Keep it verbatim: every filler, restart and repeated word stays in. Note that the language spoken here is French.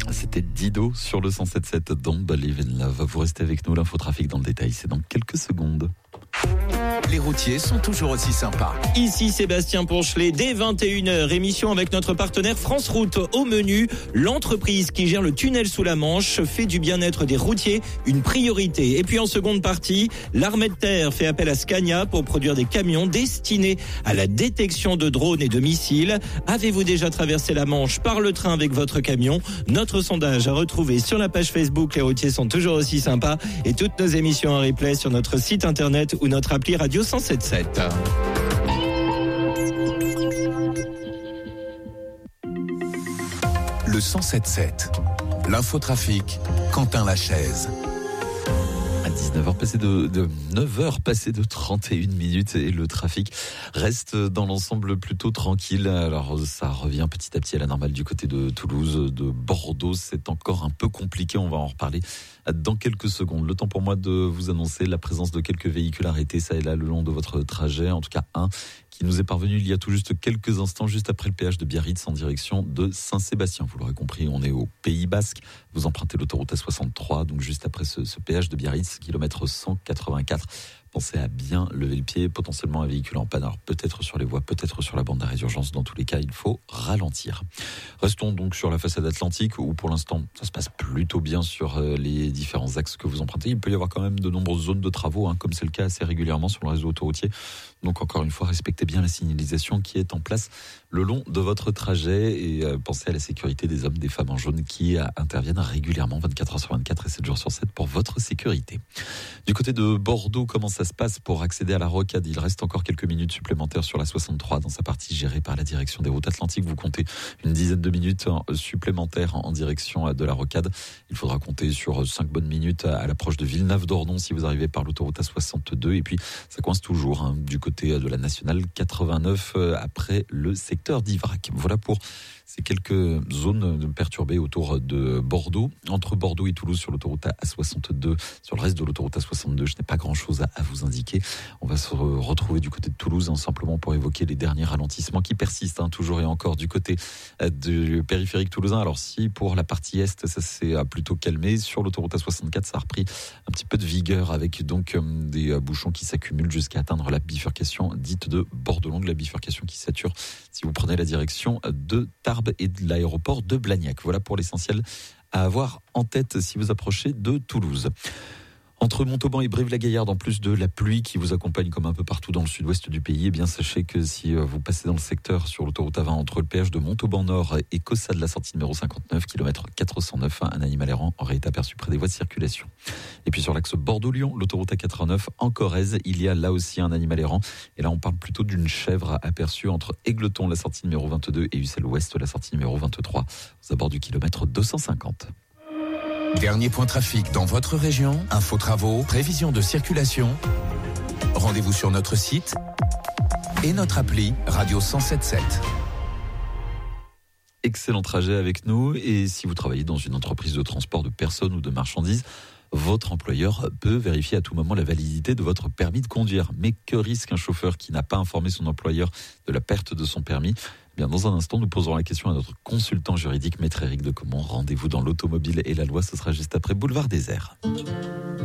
C'était Dido sur le cent sept virgule sept Don't Believe in Love. Vous restez avec nous, l'infotrafic dans le détail, c'est dans quelques secondes. Les routiers sont toujours aussi sympas. Ici Sébastien Ponchelet, dès vingt et une heures, émission avec notre partenaire France Route. Au menu, l'entreprise qui gère le tunnel sous la Manche fait du bien-être des routiers une priorité. Et puis en seconde partie, l'armée de terre fait appel à Scania pour produire des camions destinés à la détection de drones et de missiles. Avez-vous déjà traversé la Manche par le train avec votre camion? Notre sondage à retrouver sur la page Facebook Les routiers sont toujours aussi sympas, et toutes nos émissions en replay sur notre site internet ou notre appli Radio cent sept virgule sept. Le cent sept virgule sept. L'infotrafic, Quentin Lachaise. À dix-neuf heures passées de, de neuf heures passées de trente et une minutes, et le trafic reste dans l'ensemble plutôt tranquille. Alors ça revient petit à petit à la normale du côté de Toulouse, de Bordeaux. C'est encore un peu compliqué, on va en reparler dans quelques secondes. Le temps pour moi de vous annoncer la présence de quelques véhicules arrêtés ça et là le long de votre trajet, en tout cas un qui nous est parvenu il y a tout juste quelques instants, juste après le péage de Biarritz en direction de Saint-Sébastien. Vous l'aurez compris, on est au Pays Basque. Vous empruntez l'autoroute A soixante-trois, donc juste après ce, ce péage de Biarritz, kilomètre cent quatre-vingt-quatre. Pensez à bien lever le pied, potentiellement un véhicule en panne, alors peut-être sur les voies, peut-être sur la bande d'arrêt d'urgence. Dans tous les cas, il faut ralentir. Restons donc sur la façade atlantique, où pour l'instant, ça se passe plutôt bien sur les différents axes que vous empruntez. Il peut y avoir quand même de nombreuses zones de travaux, hein, comme c'est le cas assez régulièrement sur le réseau autoroutier. Donc encore une fois, respectez bien la signalisation qui est en place le long de votre trajet, et euh, pensez à la sécurité des hommes, des femmes en jaune qui euh, interviennent régulièrement vingt-quatre heures sur vingt-quatre et sept jours sur sept pour votre sécurité. Du côté de Bordeaux, comment ça se passe pour accéder à la Rocade? Il reste encore quelques minutes supplémentaires sur la soixante-trois dans sa partie gérée par la direction des routes atlantiques. Vous comptez une dizaine de minutes supplémentaires en direction de la Rocade. Il faudra compter sur cinq bonnes minutes à l'approche de Villeneuve-d'Ornon si vous arrivez par l'autoroute A soixante-deux. Et puis ça coince toujours hein, du côté de la nationale quatre-vingt-neuf après le secteur d'Ivrac. Voilà pour ces quelques zones perturbées autour de Bordeaux. Entre Bordeaux et Toulouse sur l'autoroute A soixante-deux, sur le reste de l'autoroute A soixante-deux, je n'ai pas grand-chose à vous indiquer. On va se retrouver du côté de Toulouse, hein, simplement pour évoquer les derniers ralentissements qui persistent, hein, toujours et encore du côté du périphérique toulousain. Alors si pour la partie est, ça s'est plutôt calmé, sur l'autoroute A soixante-quatre, ça a repris un petit peu de vigueur avec donc des bouchons qui s'accumulent jusqu'à atteindre la bifurcation dite de Bordelongue, la bifurcation qui sature si vous prenez la direction de Tarbes et de l'aéroport de Blagnac. Voilà pour l'essentiel à avoir en tête si vous approchez de Toulouse. Entre Montauban et Brive-la-Gaillarde, en plus de la pluie qui vous accompagne comme un peu partout dans le sud-ouest du pays, eh bien sachez que si vous passez dans le secteur sur l'autoroute A vingt entre le péage de Montauban Nord et Caussade, la sortie numéro cinquante-neuf, kilomètre quatre cent neuf, un animal errant aurait été aperçu près des voies de circulation. Et puis sur l'axe Bordeaux-Lyon, l'autoroute A quatre-vingt-neuf en Corrèze, il y a là aussi un animal errant. Et là, on parle plutôt d'une chèvre aperçue entre Égletons, la sortie numéro vingt-deux, et Ussel-Ouest, la sortie numéro vingt-trois, aux abords du kilomètre deux cent cinquante. Dernier point trafic dans votre région, info travaux, prévision de circulation. Rendez-vous sur notre site et notre appli Radio cent sept virgule sept. Excellent trajet avec nous, et si vous travaillez dans une entreprise de transport de personnes ou de marchandises, votre employeur peut vérifier à tout moment la validité de votre permis de conduire. Mais que risque un chauffeur qui n'a pas informé son employeur de la perte de son permis? Bien, dans un instant, nous poserons la question à notre consultant juridique, Maître Éric Decomont. Rendez-vous dans l'automobile et la loi, ce sera juste après Boulevard Désert.